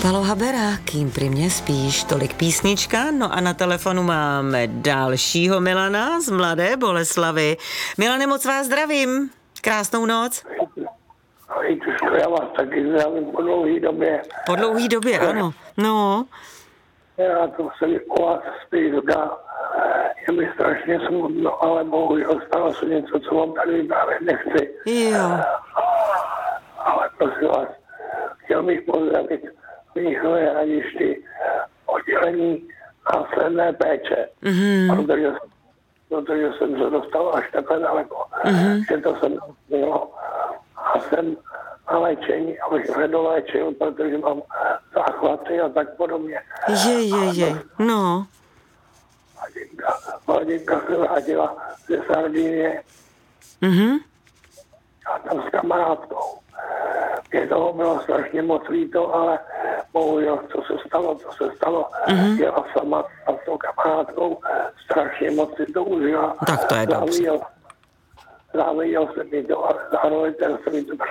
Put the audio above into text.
Palo Habera, kým pri mne spíš, tolik písnička. No a na telefonu máme dalšího Milana z Mladé Boleslavy. Milane, moc vás zdravím. Krásnou noc. Vítuško, já vás taky zdravím po dlouhý době. Po dlouhý době, ano. No. Já to se mi o vás spíš dá. Je mi strašně smutno, ale bohužel stalo se něco, co vám tady vyprávět nechci. Jo. Ale prosím vás, chtěl bych pozdravit Mnichově Hradišti, oddělení následné péče, protože jsem se dostal až takhle daleko, že to jsem mělo a jsem na léčení, abych se doléčil, protože mám záchvaty a tak podobně. No. Mladinka se vrátila ze Sardinie a tam s kamarádkou. Mě toho bylo strašně moc líto, ale bohužel, co se stalo, jela sama s tou kamarádkou, strašně moc si to užila. Tak to je dobře. Záviděl jsem mi to, ale zároveň ten se mi to